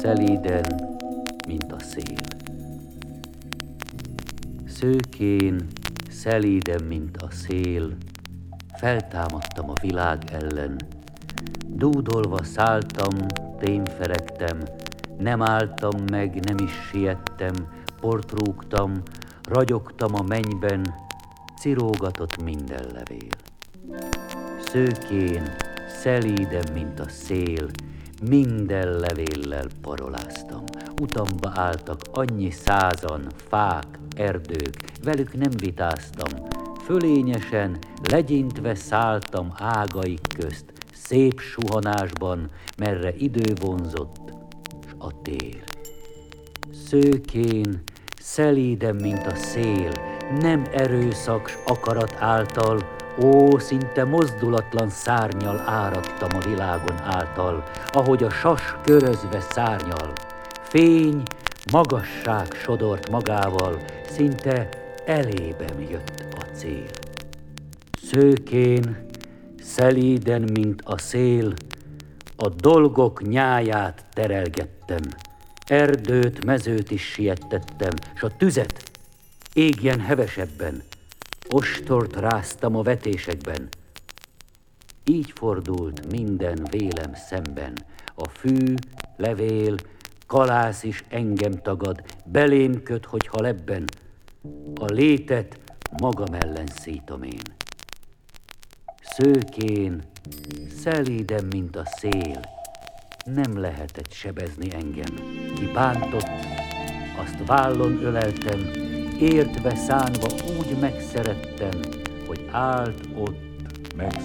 szelíden, mint a szél. Szőkén, szelíden, mint a szél, feltámadtam a világ ellen. Dúdolva szálltam, témferegtem, nem álltam meg, nem is siettem, port rúgtam, ragyogtam a mennyben, cirógatott minden levél. Szőkén, szelíden, mint a szél, minden levéllel paroláztam. Utamba álltak annyi százan, fák, erdők, velük nem vitáztam. Fölényesen, legyintve szálltam ágaik közt, szép suhanásban, merre idő vonzott, s a tér. Szőkén, szelíden, mint a szél, nem erőszak s akarat által, ó, szinte mozdulatlan szárnnyal áradtam a világon által, ahogy a sas körözve szárnyal. Fény, magasság sodort magával, szinte elébem jött a cél. Szőkén, szelíden, mint a szél, a dolgok nyáját terelgettem, erdőt, mezőt is siettettem, s a tüzet égjen hevesebben, ostort ráztam a vetésekben. Így fordult minden vélem szemben, a fű, levél, kalász is engem tagad, belém köt, hogyha lebben, a létet magam ellen szítom én. Szőkén, szelíden, mint a szél, nem lehetett sebezni engem. Ki bántott, azt vállon öleltem, értve szánva úgy megszerettem, hogy állt ott meg